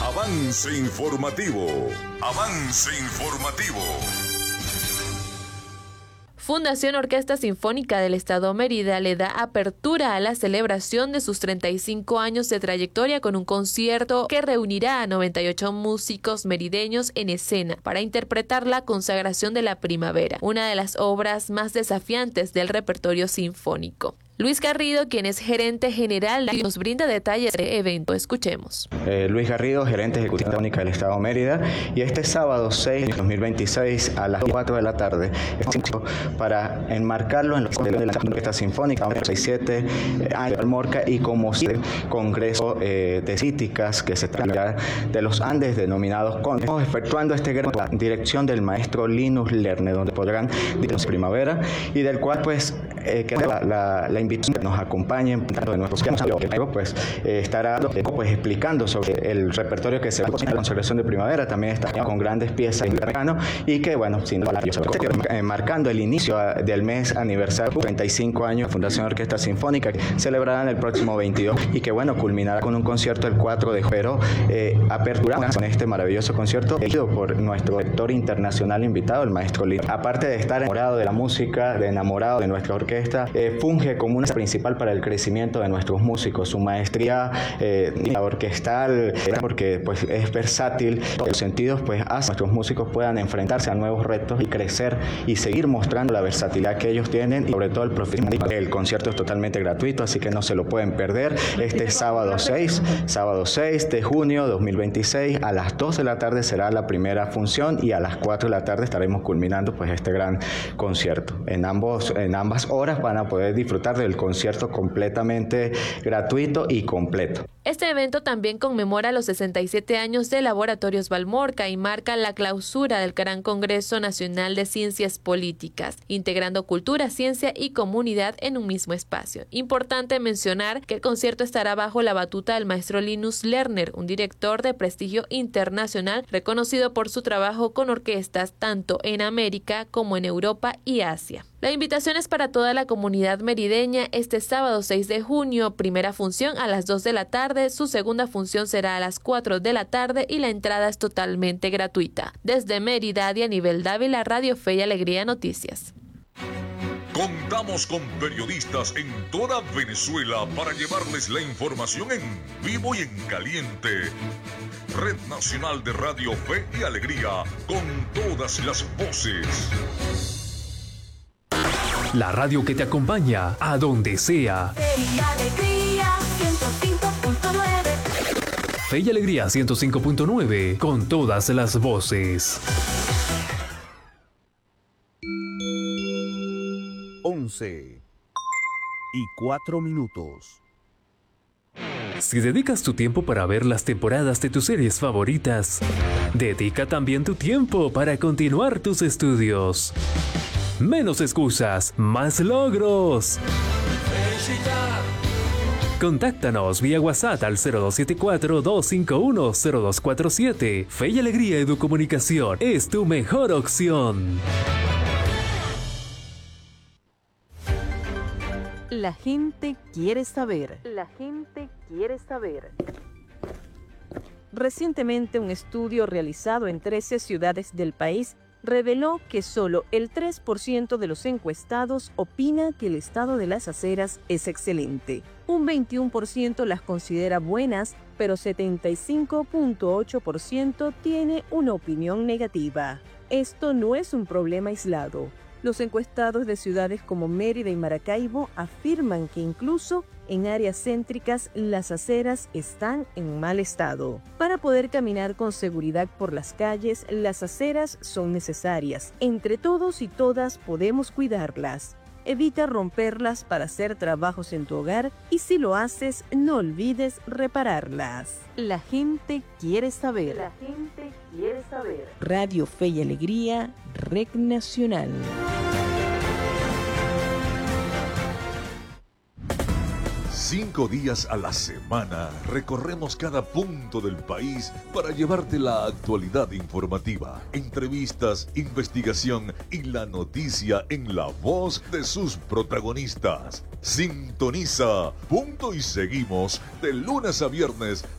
Avance informativo. Avance informativo. Fundación Orquesta Sinfónica del Estado Mérida le da apertura a la celebración de sus 35 años de trayectoria con un concierto que reunirá a 98 músicos merideños en escena para interpretar la consagración de la primavera, una de las obras más desafiantes del repertorio sinfónico. Luis Garrido, quien es gerente general, nos brinda detalles del evento. Escuchemos. Luis Garrido, gerente ejecutivo del Estado Mérida, y este sábado 6 de 2026 a las 4 de la tarde para enmarcarlo en los de la Orquesta Sinfónica 67 Almorca y como congreso de críticas que se tratará de los Andes denominados con efectuando este gran dirección del maestro Linus Lerner, donde podrán dirigir primavera y del cual pues queda la invitación que nos acompañen de nuestros pues estará pues explicando sobre el repertorio que se va a la consagración de primavera. También está con grandes piezas en verano y que bueno, sin marcando el inicio del mes aniversario 35 años de Fundación Orquesta Sinfónica, que celebrarán el próximo 22 y que bueno, culminará con un concierto el 4 de febrero. Aperturamos con este maravilloso concierto elegido por nuestro director internacional invitado, el maestro Lino. Aparte de estar enamorado de la música, enamorado de nuestra orquesta, funge como una principal para el crecimiento de nuestros músicos. Su maestría orquestal, porque pues es versátil en los sentidos, pues hace que nuestros músicos puedan enfrentarse a nuevos retos y crecer y seguir mostrando la versatilidad que ellos tienen y sobre todo el profesionalismo. El concierto es totalmente gratuito, así que no se lo pueden perder. Este sábado 6 de junio 2026 a las 2 de la tarde será la primera función y a las 4 de la tarde estaremos culminando pues este gran concierto. En ambas horas van a poder disfrutar del concierto completamente gratuito y completo. Este evento también conmemora los 67 años de Laboratorios Valmorca y marca la clausura del Gran Congreso Nacional de Ciencias Políticas, integrando cultura, ciencia y comunidad en un mismo espacio. Importante mencionar que el concierto estará bajo la batuta del maestro Linus Lerner, un director de prestigio internacional reconocido por su trabajo con orquestas tanto en América como en Europa y Asia. La invitación es para toda la comunidad merideña este sábado 6 de junio, primera función a las 2 de la tarde, su segunda función será a las 4 de la tarde y la entrada es totalmente gratuita. Desde Mérida, Dianivel Dávila, Radio Fe y Alegría Noticias. Contamos con periodistas en toda Venezuela para llevarles la información en vivo y en caliente. Red Nacional de Radio Fe y Alegría, con todas las voces. La radio que te acompaña a donde sea. Fe y Alegría 105.9. Fe y Alegría 105.9, con todas las voces. 11:04. Si dedicas tu tiempo para ver las temporadas de tus series favoritas, dedica también tu tiempo para continuar tus estudios. Menos excusas, más logros. Contáctanos vía WhatsApp al 0274-251-0247. Fe y Alegría Educomunicación es tu mejor opción. La gente quiere saber. La gente quiere saber. Recientemente, un estudio realizado en 13 ciudades del país reveló que solo el 3% de los encuestados opina que el estado de las aceras es excelente. Un 21% las considera buenas, pero 75.8% tiene una opinión negativa. Esto no es un problema aislado. Los encuestados de ciudades como Mérida y Maracaibo afirman que incluso en áreas céntricas las aceras están en mal estado. Para poder caminar con seguridad por las calles, las aceras son necesarias. Entre todos y todas podemos cuidarlas. Evita romperlas para hacer trabajos en tu hogar y si lo haces, no olvides repararlas. La gente quiere saber. La gente quiere saber. Radio Fe y Alegría, Red Nacional. 5 días a la semana recorremos cada punto del país para llevarte la actualidad informativa, entrevistas, investigación y la noticia en la voz de sus protagonistas. Sintoniza Punto y Seguimos de lunes a viernes